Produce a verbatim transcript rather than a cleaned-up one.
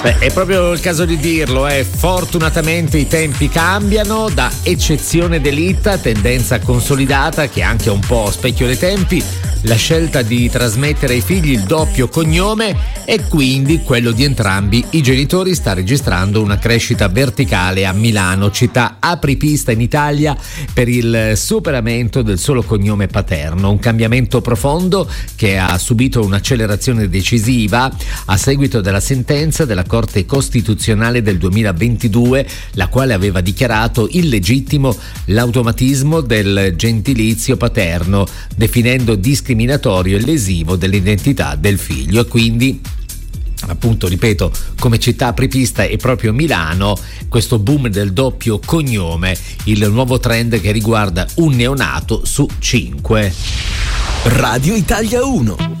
Beh, è proprio il caso di dirlo, eh. Fortunatamente i tempi cambiano, da eccezione d'elite, tendenza consolidata che anche un po' specchio dei tempi, la scelta di trasmettere ai figli il doppio cognome e quindi quello di entrambi i genitori sta registrando una crescita verticale a Milano, città apripista in Italia per il superamento del solo cognome paterno, un cambiamento profondo che ha subito un'accelerazione decisiva a seguito della sentenza della Corte Costituzionale del duemilaventidue, la quale aveva dichiarato illegittimo l'automatismo del gentilizio paterno, definendo discriminatorio e lesivo dell'identità del figlio. E quindi, appunto, ripeto, come città apripista è proprio Milano questo boom del doppio cognome, il nuovo trend che riguarda un neonato su cinque. Radio Italia uno.